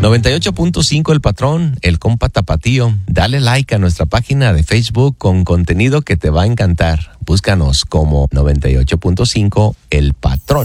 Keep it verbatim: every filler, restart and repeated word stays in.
noventa y ocho punto cinco El Patrón, el compa Tapatío. Dale like a nuestra página de Facebook con contenido que te va a encantar. Búscanos como noventa y ocho punto cinco El Patrón.